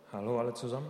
Hallo alle zusammen.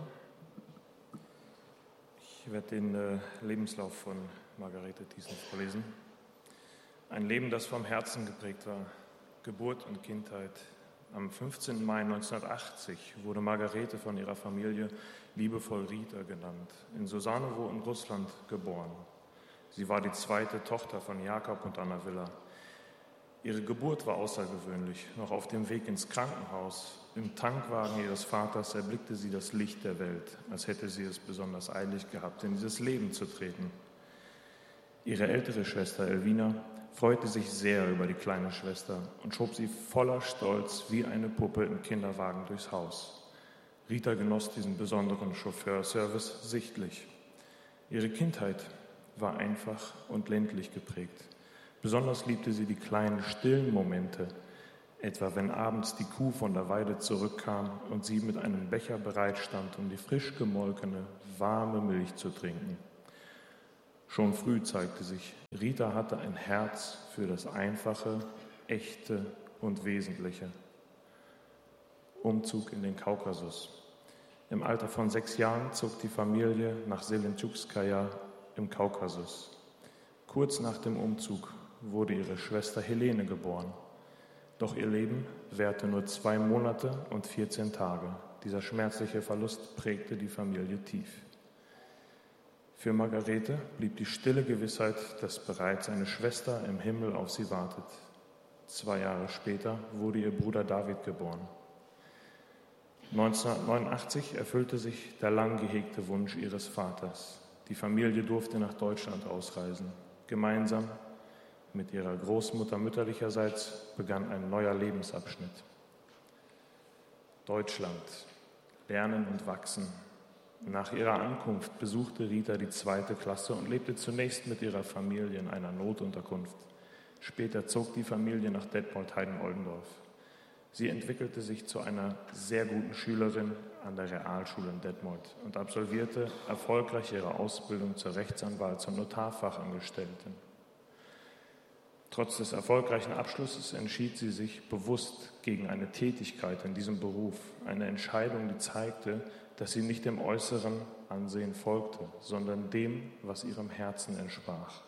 Ich werde den Lebenslauf von Margarete Thyssen vorlesen. Ein Leben, das vom Herzen geprägt war. Geburt und Kindheit. Am 15. Mai 1980 wurde Margarete von ihrer Familie liebevoll Rita genannt, in Susanowo in Russland geboren. Sie war die zweite Tochter von Jakob und Anna Villa. Ihre Geburt war außergewöhnlich. Noch auf dem Weg ins Krankenhaus, im Tankwagen ihres Vaters, erblickte sie das Licht der Welt, als hätte sie es besonders eilig gehabt, in dieses Leben zu treten. Ihre ältere Schwester Elvina freute sich sehr über die kleine Schwester und schob sie voller Stolz wie eine Puppe im Kinderwagen durchs Haus. Rita genoss diesen besonderen Chauffeurservice sichtlich. Ihre Kindheit war einfach und ländlich geprägt. Besonders liebte sie die kleinen, stillen Momente, etwa wenn abends die Kuh von der Weide zurückkam und sie mit einem Becher bereitstand, um die frisch gemolkene, warme Milch zu trinken. Schon früh zeigte sich, Rita hatte ein Herz für das Einfache, Echte und Wesentliche. Umzug in den Kaukasus. Im Alter von 6 Jahren zog die Familie nach Selentschuskaya im Kaukasus. Kurz nach dem Umzug wurde ihre Schwester Helene geboren. Doch ihr Leben währte nur 2 Monate und 14 Tage. Dieser schmerzliche Verlust prägte die Familie tief. Für Margarete blieb die stille Gewissheit, dass bereits eine Schwester im Himmel auf sie wartet. 2 Jahre später wurde ihr Bruder David geboren. 1989 erfüllte sich der lang gehegte Wunsch ihres Vaters. Die Familie durfte nach Deutschland ausreisen. Gemeinsam mit ihrer Großmutter mütterlicherseits begann ein neuer Lebensabschnitt. Deutschland. Lernen und wachsen. Nach ihrer Ankunft besuchte Rita die 2. Klasse und lebte zunächst mit ihrer Familie in einer Notunterkunft. Später zog die Familie nach Detmold-Heiden-Oldendorf. Sie entwickelte sich zu einer sehr guten Schülerin an der Realschule in Detmold und absolvierte erfolgreich ihre Ausbildung zur Rechtsanwalts- und Notarfachangestellten. Trotz des erfolgreichen Abschlusses entschied sie sich bewusst gegen eine Tätigkeit in diesem Beruf, eine Entscheidung, die zeigte, dass sie nicht dem äußeren Ansehen folgte, sondern dem, was ihrem Herzen entsprach.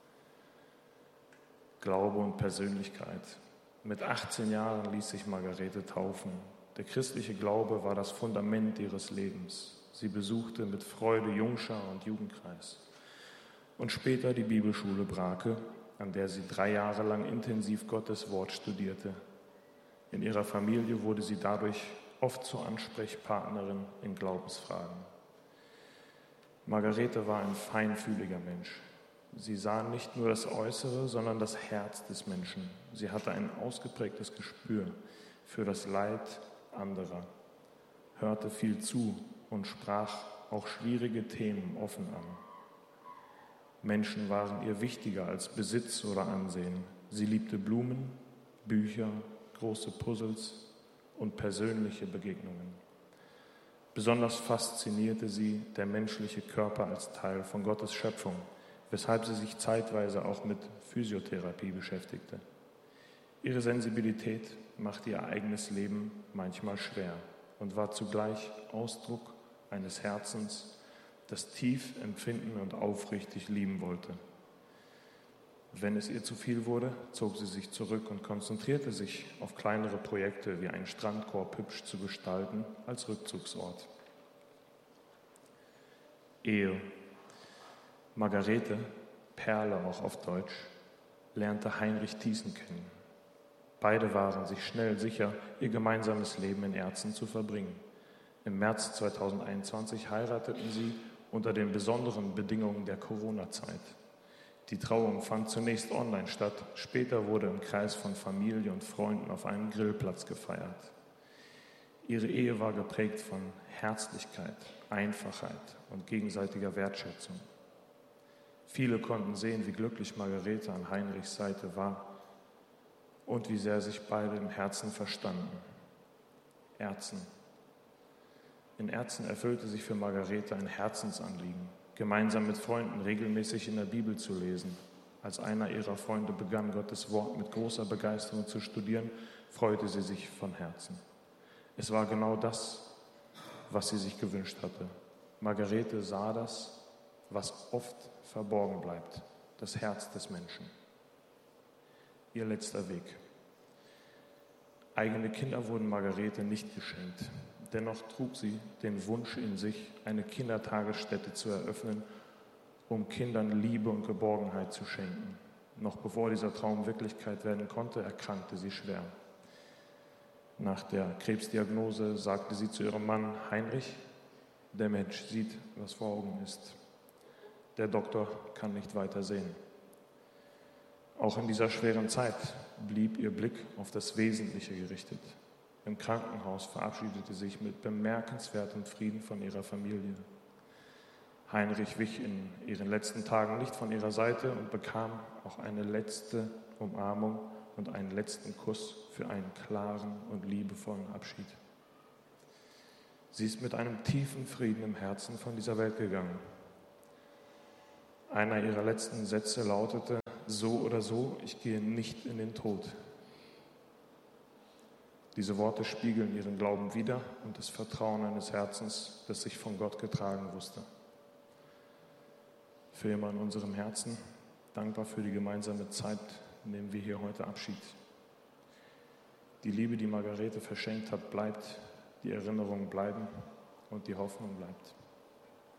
Glaube und Persönlichkeit. Mit 18 Jahren ließ sich Margarete taufen. Der christliche Glaube war das Fundament ihres Lebens. Sie besuchte mit Freude Jungschar und Jugendkreis und später die Bibelschule Brake, an der sie 3 Jahre lang intensiv Gottes Wort studierte. In ihrer Familie wurde sie dadurch oft zur Ansprechpartnerin in Glaubensfragen. Margarete war ein feinfühliger Mensch. Sie sah nicht nur das Äußere, sondern das Herz des Menschen. Sie hatte ein ausgeprägtes Gespür für das Leid anderer, hörte viel zu und sprach auch schwierige Themen offen an. Menschen waren ihr wichtiger als Besitz oder Ansehen. Sie liebte Blumen, Bücher, große Puzzles und persönliche Begegnungen. Besonders faszinierte sie der menschliche Körper als Teil von Gottes Schöpfung, weshalb sie sich zeitweise auch mit Physiotherapie beschäftigte. Ihre Sensibilität machte ihr eigenes Leben manchmal schwer und war zugleich Ausdruck eines Herzens, das tief empfinden und aufrichtig lieben wollte. Wenn es ihr zu viel wurde, zog sie sich zurück und konzentrierte sich auf kleinere Projekte wie einen Strandkorb hübsch zu gestalten als Rückzugsort. Ehe. Margarete, Perle auch auf Deutsch, lernte Heinrich Thyssen kennen. Beide waren sich schnell sicher, ihr gemeinsames Leben in Erzen zu verbringen. Im März 2021 heirateten sie unter den besonderen Bedingungen der Corona-Zeit. Die Trauung fand zunächst online statt, später wurde im Kreis von Familie und Freunden auf einem Grillplatz gefeiert. Ihre Ehe war geprägt von Herzlichkeit, Einfachheit und gegenseitiger Wertschätzung. Viele konnten sehen, wie glücklich Margarete an Heinrichs Seite war und wie sehr sich beide im Herzen verstanden. Erzen. In Erzen erfüllte sich für Margarete ein Herzensanliegen, gemeinsam mit Freunden regelmäßig in der Bibel zu lesen. Als einer ihrer Freunde begann, Gottes Wort mit großer Begeisterung zu studieren, freute sie sich von Herzen. Es war genau das, was sie sich gewünscht hatte. Margarete sah das, was oft verborgen bleibt, das Herz des Menschen. Ihr letzter Weg. Eigene Kinder wurden Margarete nicht geschenkt. Dennoch trug sie den Wunsch in sich, eine Kindertagesstätte zu eröffnen, um Kindern Liebe und Geborgenheit zu schenken. Noch bevor dieser Traum Wirklichkeit werden konnte, erkrankte sie schwer. Nach der Krebsdiagnose sagte sie zu ihrem Mann: Heinrich, der Mensch sieht, was vor Augen ist. Der Doktor kann nicht weiter sehen. Auch in dieser schweren Zeit blieb ihr Blick auf das Wesentliche gerichtet. Im Krankenhaus verabschiedete sie sich mit bemerkenswertem Frieden von ihrer Familie. Heinrich wich in ihren letzten Tagen nicht von ihrer Seite und bekam auch eine letzte Umarmung und einen letzten Kuss für einen klaren und liebevollen Abschied. Sie ist mit einem tiefen Frieden im Herzen von dieser Welt gegangen. Einer ihrer letzten Sätze lautete: So oder so, ich gehe nicht in den Tod. Diese Worte spiegeln ihren Glauben wider und das Vertrauen eines Herzens, das sich von Gott getragen wusste. Für immer in unserem Herzen, dankbar für die gemeinsame Zeit, nehmen wir hier heute Abschied. Die Liebe, die Margarete verschenkt hat, bleibt, die Erinnerungen bleiben und die Hoffnung bleibt.